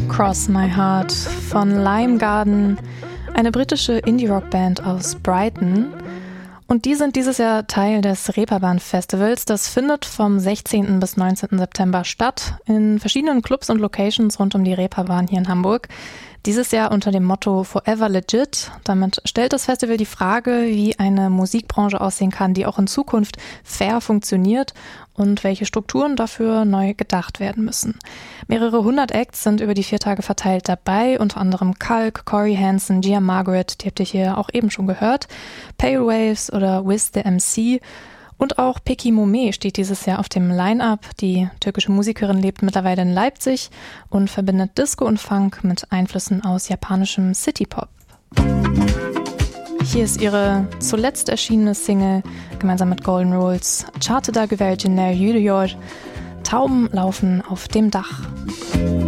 Cross My Heart von Lime Garden, eine britische Indie-Rock-Band aus Brighton. Und die sind dieses Jahr Teil des Reeperbahn-Festivals. Das findet vom 16. bis 19. September statt in verschiedenen Clubs und Locations rund um die Reeperbahn hier in Hamburg. Dieses Jahr unter dem Motto Forever Legit. Damit stellt das Festival die Frage, wie eine Musikbranche aussehen kann, die auch in Zukunft fair funktioniert und welche Strukturen dafür neu gedacht werden müssen. Mehrere hundert Acts sind über die 4 Tage verteilt dabei, unter anderem Kalk, Corey Hansen, Gia Margaret, die habt ihr hier auch eben schon gehört, Pale Waves oder Wiz the MC. Und auch Peki Mome steht dieses Jahr auf dem Line-Up. Die türkische Musikerin lebt mittlerweile in Leipzig und verbindet Disco und Funk mit Einflüssen aus japanischem City-Pop. Hier ist ihre zuletzt erschienene Single gemeinsam mit Golden Rules. Çatıda güvercinler yürüyor. Tauben laufen auf dem Dach.